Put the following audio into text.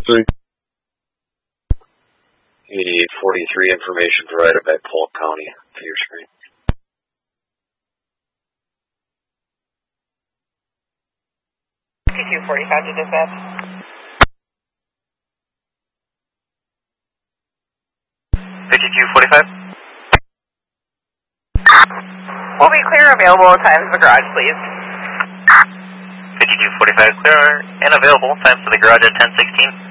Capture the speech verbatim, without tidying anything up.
three. eighty-eight forty-three, information provided by Polk County to your screen. fifty-two forty-five to dispatch. fifty-two forty-five. We'll be clear available times to the garage, please. fifty-two forty-five, clear and available times to the garage at ten sixteen.